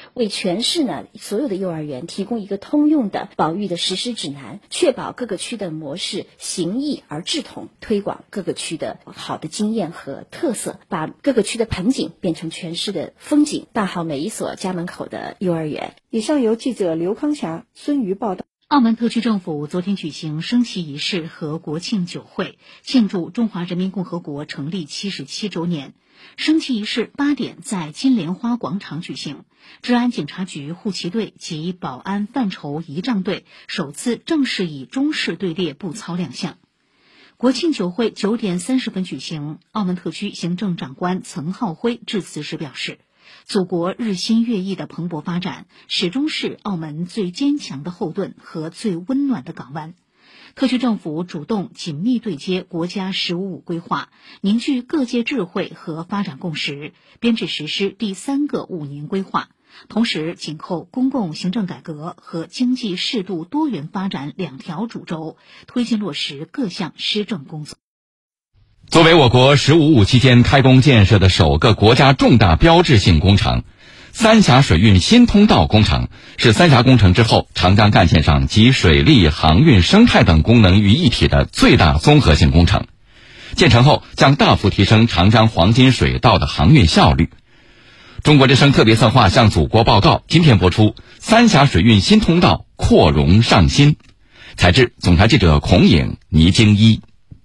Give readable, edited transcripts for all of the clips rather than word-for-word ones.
为全市呢所有的幼儿园提供一个通用的保育的实施指南，确保各个区的模式形异而志同，推广各个区的好的经验和特色，把各个区的盆景变成全市的风景，办好每一所家门口的幼儿园。 以上由记者刘康霞、孙瑜报道。 澳门特区政府昨天举行升旗仪式和国庆酒会，庆祝中华人民共和国成立77周年。升旗仪式8点在金莲花广场举行，治安警察局护旗队及保安范畴仪仗队首次正式以中式队列步操亮相。国庆酒会9点30分举行，澳门特区行政长官岑浩辉致辞时表示，祖国日新月异的蓬勃发展始终是澳门最坚强的后盾和最温暖的港湾。特区政府主动紧密对接国家“十五五”规划，凝聚各界智慧和发展共识，编制实施第3个5年规划，同时紧扣公共行政改革和经济适度多元发展2条主轴，推进落实各项施政工作。 作为我国“十五五”期间开工建设的首个国家重大标志性工程，三峡水运新通道工程是三峡工程之后长江干线上集水利、航运、生态等功能于一体的最大综合性工程。建成后将大幅提升长江黄金水道的航运效率。中国之声特别策划向祖国报告今天播出，三峡水运新通道扩容上新。采制总台记者孔颖、倪京一。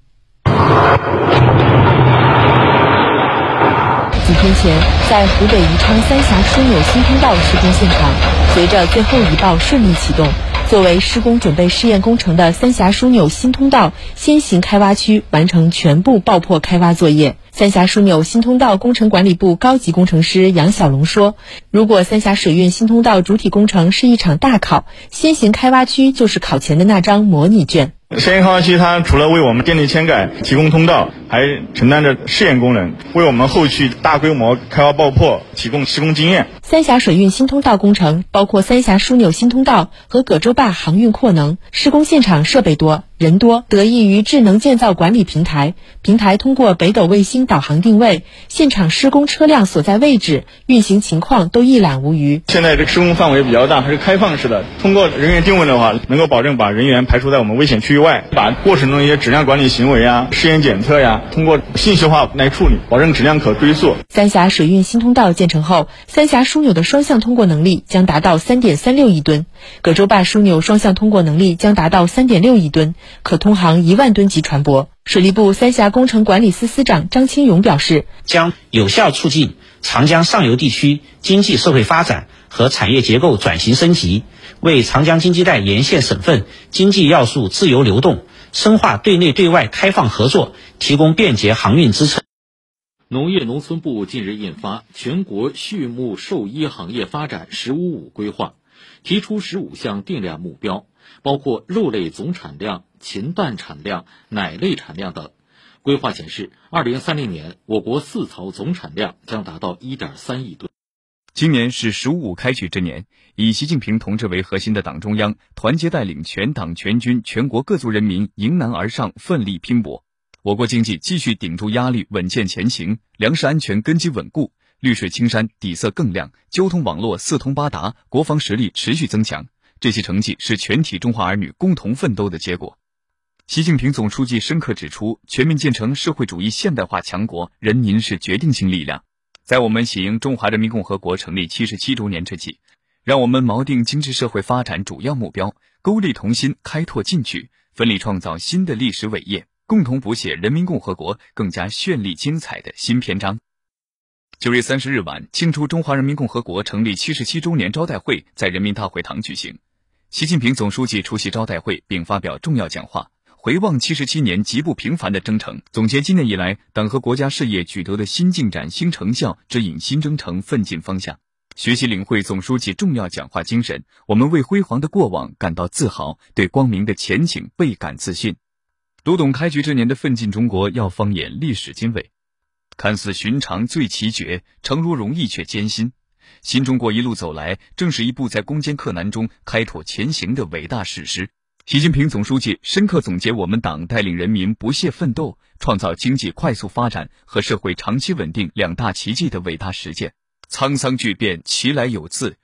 几天前，在湖北宜昌三峡枢纽新通道施工现场，随着最后一爆顺利启动，作为施工准备试验工程的三峡枢纽新通道先行开挖区完成全部爆破开挖作业。三峡枢纽新通道工程管理部高级工程师杨小龙说，如果三峡水运新通道主体工程是一场大考，先行开挖区就是考前的那张模拟卷。 先行开挖区它除了为我们电力迁改提供通道，还承担着试验功能，为我们后续大规模开挖爆破提供施工经验。 三峡水运新通道工程包括三峡枢纽新通道和葛洲坝航运扩能，施工现场设备多、人多，得益于智能建造管理平台。平台通过北斗卫星导航定位，现场施工车辆所在位置、运行情况都一览无余。 现在这个施工范围比较大，它是开放式的，通过人员定位的话，能够保证把人员排除在我们危险区域外，把过程中一些质量管理行为啊、试验检测呀，通过信息化来处理，保证质量可追溯。 三峡水运新通道建成后，三峡枢纽的双向通过能力将达到 3.36 亿吨，葛洲坝枢纽双向通过能力将达到 3.6 亿吨，可通航1万吨级船舶。水利部三峡工程管理司司长张清勇表示， 将有效促进长江上游地区经济社会发展和产业结构转型升级，为长江经济带沿线省份经济要素自由流动、深化对内对外开放合作提供便捷航运支撑。 农业农村部近日印发《全国畜牧兽医行业发展“十五五”规划》，提出15项定量目标，包括肉类总产量、禽蛋产量、奶类产量等。规划显示，2030年我国饲草总产量将达到 1.3 亿吨。 今年是“十五五”开局之年，以习近平同志为核心的党中央团结带领全党全军全国各族人民迎难而上，奋力拼搏。我国经济继续顶住压力稳健前行，粮食安全根基稳固，绿水青山底色更亮，交通网络四通八达，国防实力持续增强。这些成绩是全体中华儿女共同奋斗的结果。习近平总书记深刻指出，全面建成社会主义现代化强国，人民是决定性力量。在我们喜迎中华人民共和国成立77周年之际，让我们锚定经济社会发展主要目标，勾力同心，开拓进取，奋力创造新的历史伟业，共同谱写人民共和国更加绚丽精彩的新篇章。9月30日晚，庆祝中华人民共和国成立77周年招待会在人民大会堂举行。习近平总书记出席招待会并发表重要讲话，回望77年极不平凡的征程，总结今年以来党和国家事业取得的新进展、新成效，指引新征程奋进方向。学习领会总书记重要讲话精神，我们为辉煌的过往感到自豪，对光明的前景倍感自信。读懂开局之年的奋进中国，要放眼历史经纬。看似寻常最奇绝，诚如容易却艰辛。新中国一路走来，正是一部在攻坚克难中开拓前行的伟大史诗。习近平总书记深刻总结我们党带领人民不懈奋斗，创造经济快速发展和社会长期稳定2大奇迹的伟大实践。沧桑巨变，其来有自，